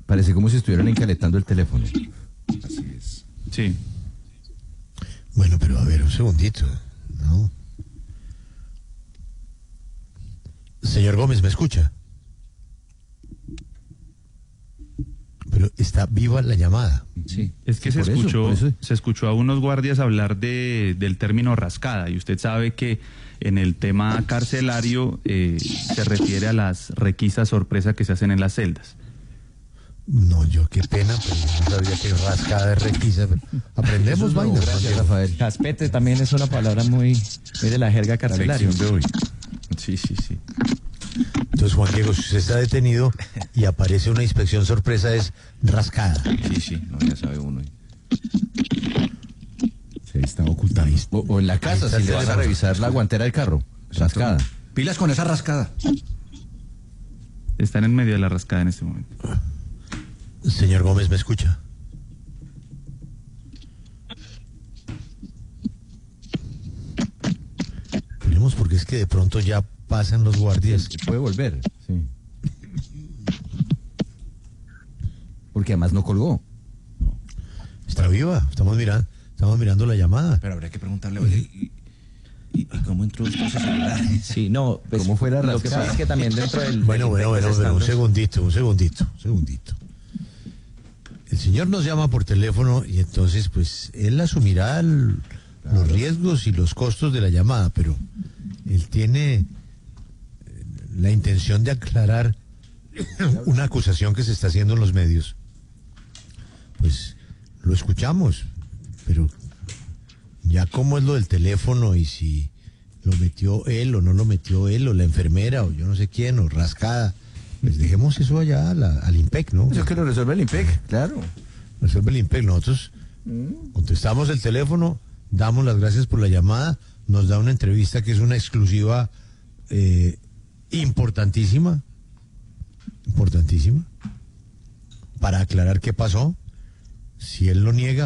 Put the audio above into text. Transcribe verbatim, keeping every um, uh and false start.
Parece como si estuvieran encalentando el teléfono. Así es. Sí. Bueno, pero a ver, un segundito, ¿no? Señor Gómez, ¿me escucha? Pero está viva la llamada. Sí. Es que Sí, se por eso, escuchó, por eso. se escuchó a unos guardias hablar de, del término rascada, y usted sabe que en el tema carcelario eh, se refiere a las requisas sorpresa que se hacen en las celdas. No, yo qué pena, pero yo no sabía que rascada de requisa. Aprendemos Eso es nuevo, vainas. gracias, ¿no? Rafael. Caspete también es una palabra muy, muy de la jerga La carcelaria. lección de hoy. Sí, sí, sí. Entonces, Juan Diego, si usted está detenido y aparece una inspección sorpresa, es rascada. Sí, sí, no, ya sabe uno. Se está ocultando. O, o en la casa, está si le van a teléfono. revisar la guantera del carro. Rascada. Pilas con esa rascada. Están en medio de la rascada en este momento. Señor Gómez, ¿me escucha? Esperemos, porque es que de pronto ya pasan los guardias. Puede volver, sí. Porque además no colgó. Está viva, estamos mirando, estamos mirando la llamada. Pero habría que preguntarle, oye, ¿y, y, y cómo entró usted a ese celular? Sí, no, pues, ¿Cómo fue la lo que rascada? pasa es que también dentro del... Bueno, del bueno, bueno, INPEC, pero un estando- segundito, un segundito, un segundito. El señor nos llama por teléfono y entonces, pues, él asumirá el- los riesgos y los costos de la llamada, pero él tiene eh, la intención de aclarar una acusación que se está haciendo en los medios. Pues, lo escuchamos, pero ya cómo es lo del teléfono y si lo metió él o no lo metió él o la enfermera o yo no sé quién o rascada, pues dejemos eso allá a la- al INPEC, ¿no? Eso es que lo resuelve el INPEC, claro. Resuelve el INPEC. Nosotros contestamos el teléfono, damos las gracias por la llamada, nos da una entrevista que es una exclusiva eh, importantísima, importantísima, para aclarar qué pasó. Si él lo niega,